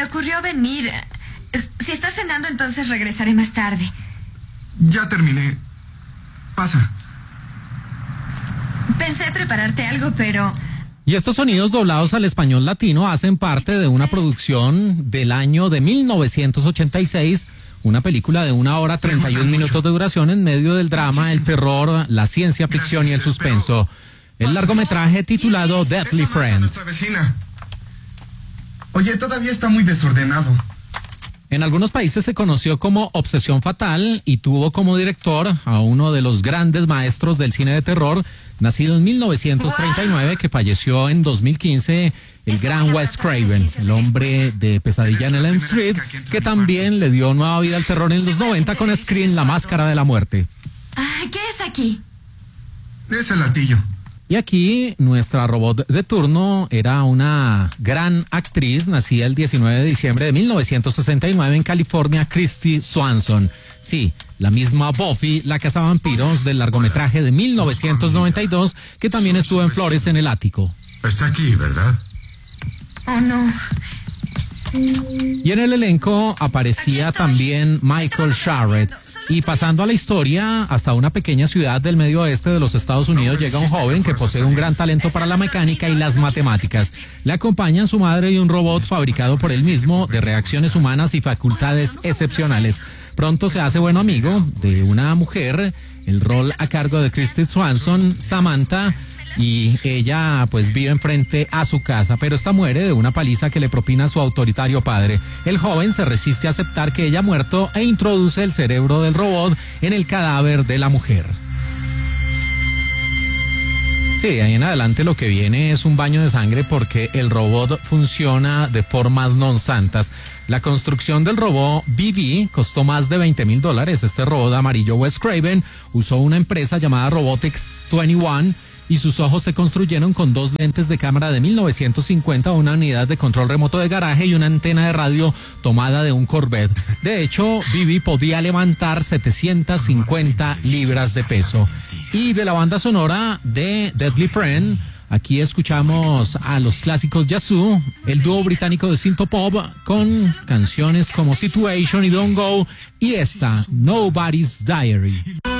me ocurrió venir. Si estás cenando, entonces regresaré más tarde. Ya terminé. Pasa. Pensé prepararte algo, pero... Y estos sonidos doblados al español latino hacen parte de una producción del año de 1986, una película de 1 hora 31 minutos de duración en medio del drama, el terror, la ciencia ficción y el suspenso. El largometraje titulado Deadly Friend. Oye, todavía está muy desordenado. En algunos países se conoció como Obsesión Fatal y tuvo como director a uno de los grandes maestros del cine de terror, nacido en 1939, que falleció en 2015, el gran Wes Craven, el hombre de Pesadilla en Elm Street, que también le dio nueva vida al terror en los 90 con Scream, La Máscara de la Muerte. ¿Qué es aquí? Es el latillo. Y aquí nuestra robot de turno era una gran actriz, nacida el 19 de diciembre de 1969 en California, Kristy Swanson. Sí, la misma Buffy, la cazavampiros del largometraje de 1992, que también estuvo en Flores en el Ático. Está aquí, ¿verdad? Oh, no. Y en el elenco aparecía también Michael Sharrett. Y pasando a la historia, hasta una pequeña ciudad del medio oeste de los Estados Unidos llega un joven que posee un gran talento para la mecánica y las matemáticas. Le acompañan su madre y un robot fabricado por él mismo de reacciones humanas y facultades excepcionales. Pronto se hace buen amigo de una mujer, el rol a cargo de Kristy Swanson, Samantha, y ella pues vive enfrente a su casa, pero esta muere de una paliza que le propina su autoritario padre. El joven se resiste a aceptar que ella ha muerto e introduce el cerebro del robot en el cadáver de la mujer. Sí, ahí en adelante lo que viene es un baño de sangre porque el robot funciona de formas non santas. La construcción del robot BB costó más de $20,000. Este robot amarillo Wes Craven usó una empresa llamada Robotics 21 y sus ojos se construyeron con 2 lentes de cámara de 1950, una unidad de control remoto de garaje y una antena de radio tomada de un Corvette. De hecho, BB podía levantar 750 libras de peso. Y de la banda sonora de Deadly Friend, aquí escuchamos a los clásicos Yazoo, el dúo británico de synthpop, con canciones como Situation y Don't Go, y esta, Nobody's Diary.